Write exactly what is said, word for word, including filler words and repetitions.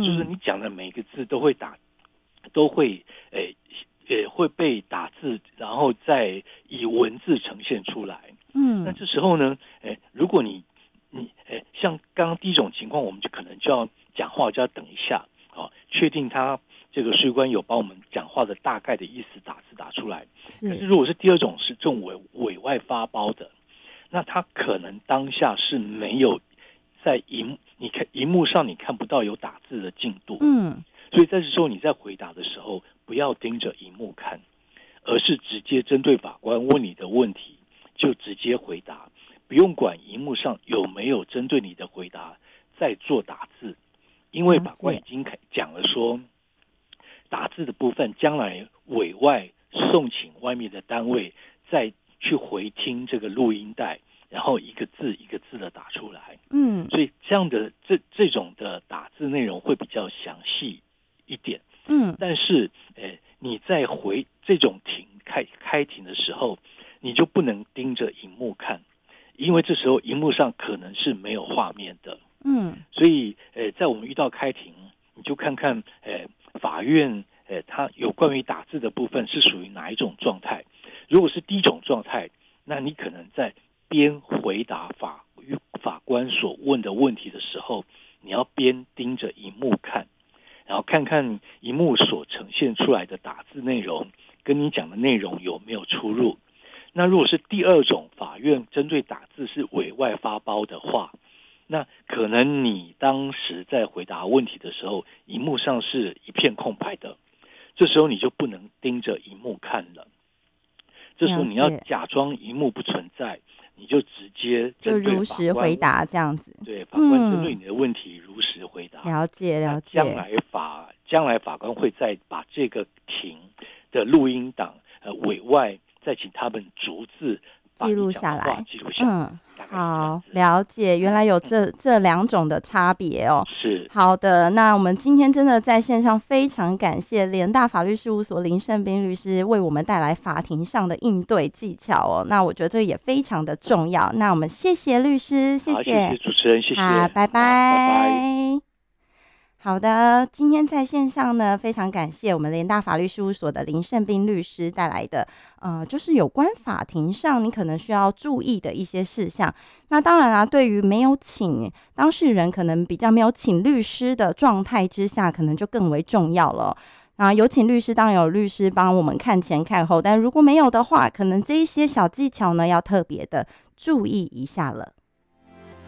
就是你讲的每一个字都会打，都会诶也会被打字，然后再以文字呈现出来。 嗯， 那这时候呢，诶，如果你你诶像刚刚第一种情况，我们就可能就要讲话就要等一下，哦，确定他这个税官有把我们讲话的大概的意思打字打出来。 是可是如果是第二种是这种委委外发包的，那他可能当下是没有在荧你看荧幕上你看不到有打字的进度， 嗯， 所以在这时候你在回答的时候，不要盯着荧幕看，而是直接针对法官问你的问题就直接回答，不用管荧幕上有没有针对你的回答再做打字，因为法官已经讲了说，打字的部分将来委外送请外面的单位再去回听这个录音带，然后一个字一个字的打出来。 嗯， 所以这样的这这种的打字内容会比较详细一点。 嗯， 但是呃你在回这种庭开开庭的时候，你就不能盯着荧幕看，因为这时候荧幕上可能是没有画面的。 嗯， 所以呃在我们遇到开庭，你就看看呃法院呃它有关于打字的部分是属于哪一种状态。如果是第一种状态，那你可能在边回答法法官所问的问题的时候，你要边盯着荧幕看，然后看看荧幕所呈现出来的打字内容跟你讲的内容有没有出入。那如果是第二种，法院针对打字是委外发包的话，那可能你当时在回答问题的时候，荧幕上是一片空白的，这时候你就不能盯着荧幕看了。这时候你要假装荧幕不存在，你就直接针对法官就如实回答这样子。 对，法官针对你的问题如实回答。 嗯、了解了解。 将来法将来法官会再把这个庭的录音档呃委外再请他们逐字记录下来， 记录下来。 嗯，好，了解，原来有这、嗯、这两种的差别哦。 是， 好的，那我们今天真的在线上非常感谢联大法律事务所林胜彬律师为我们带来法庭上的应对技巧哦。那我觉得这个也非常的重要。那我们谢谢律师，谢谢， 谢谢主持人，谢谢， 好，拜拜， 拜拜。 好的，今天在线上呢，非常感谢我们联大法律事务所的林胜彬律师带来的，呃，就是有关法庭上你可能需要注意的一些事项。那当然啦，对于没有请当事人，可能比较没有请律师的状态之下，可能就更为重要了。那有请律师，当然有律师帮我们看前看后，但如果没有的话，可能这一些小技巧呢，要特别的注意一下了。